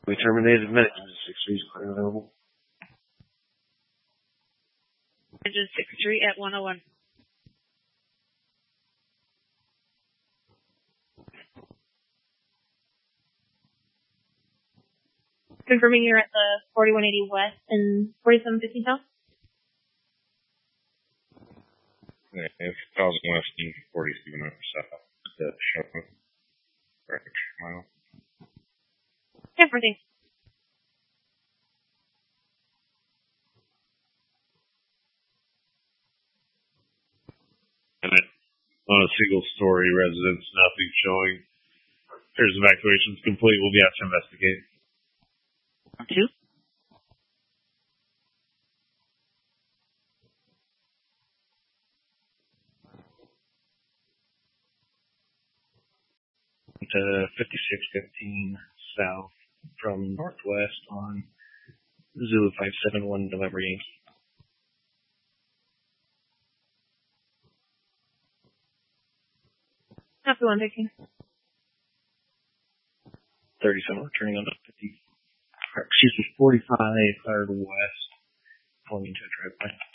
We terminated minutes. 6-3 is clear available. Engine 6-3 at 101. Confirming you're at the 4180 West and 4750 South? Yeah, it's 1000 West and 47 South. That's showing. Record mile. Yeah, everything. And on a single-story residence, nothing showing. There's evacuations complete. We'll be out to investigate. 2. To 5615 South from Northwest on Zulu 571 November Yankee. Copy 113. 37 returning on the 45 fired west, pulling into a driveway.